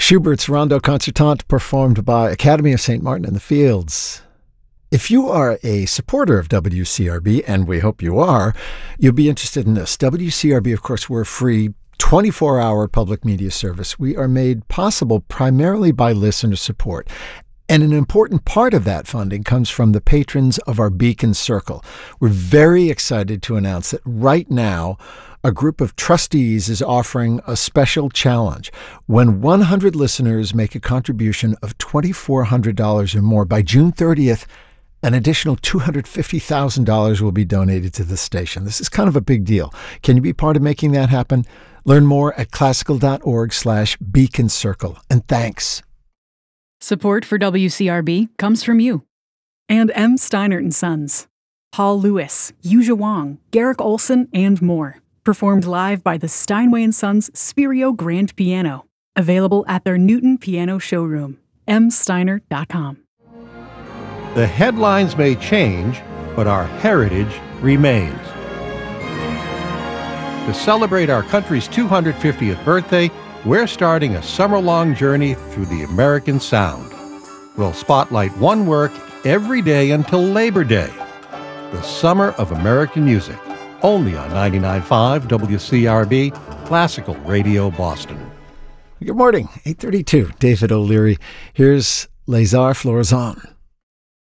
Schubert's Rondo Concertante, performed by Academy of St. Martin in the Fields. If you are a supporter of WCRB, and we hope you are, you'll be interested in this. WCRB, of course, we're a free 24-hour public media service. We are made possible primarily by listener support. And an important part of that funding comes from the patrons of our Beacon Circle. We're very excited to announce that right now, a group of trustees is offering a special challenge. When 100 listeners make a contribution of $2,400 or more by June 30th, an additional $250,000 will be donated to the station. This is kind of a big deal. Can you be part of making that happen? Learn more at classical.org/Beacon Circle. And thanks. Support for WCRB comes from you. And M. Steinert & Sons. Paul Lewis, Yuja Wong, Garrick Olson, and more. Performed live by the Steinway & Sons Spirio Grand Piano. Available at their Newton Piano Showroom. msteiner.com. The headlines may change, but our heritage remains. To celebrate our country's 250th birthday, we're starting a summer-long journey through the American sound. We'll spotlight one work every day until Labor Day. The Summer of American Music, only on 99.5 WCRB, Classical Radio Boston. Good morning, 8:32. David O'Leary. Here's Les Arts Florissants.